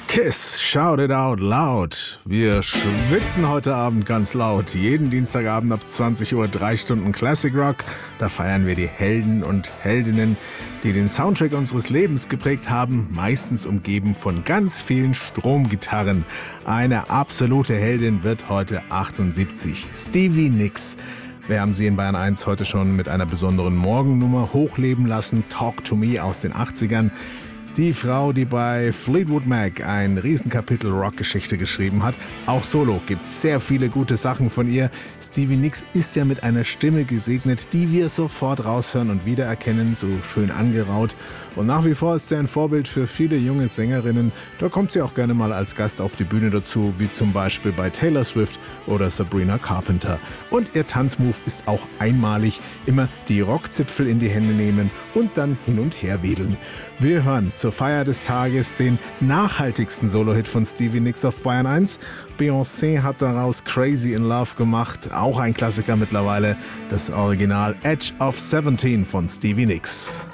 Kiss, shout it out loud. Wir schwitzen heute Abend ganz laut. Jeden Dienstagabend ab 20 Uhr 3 Stunden Classic Rock. Da feiern wir die Helden und Heldinnen, die den Soundtrack unseres Lebens geprägt haben, meistens umgeben von ganz vielen Stromgitarren. Eine absolute Heldin wird heute 78. Stevie Nicks. Wir haben sie in Bayern 1 heute schon mit einer besonderen Morgennummer hochleben lassen. Talk to Me aus den 80ern. Die Frau, die bei Fleetwood Mac ein Riesenkapitel Rockgeschichte geschrieben hat. Auch solo gibt es sehr viele gute Sachen von ihr. Stevie Nicks ist ja mit einer Stimme gesegnet, die wir sofort raushören und wiedererkennen, so schön angeraut. Und nach wie vor ist sie ein Vorbild für viele junge Sängerinnen. Da kommt sie auch gerne mal als Gast auf die Bühne dazu, wie zum Beispiel bei Taylor Swift oder Sabrina Carpenter. Und ihr Tanzmove ist auch einmalig. Immer die Rockzipfel in die Hände nehmen und dann hin und her wedeln. Wir hören zur Feier des Tages den nachhaltigsten Solo-Hit von Stevie Nicks auf Bayern 1. Beyoncé hat daraus Crazy in Love gemacht, auch ein Klassiker mittlerweile, das Original Edge of 17 von Stevie Nicks.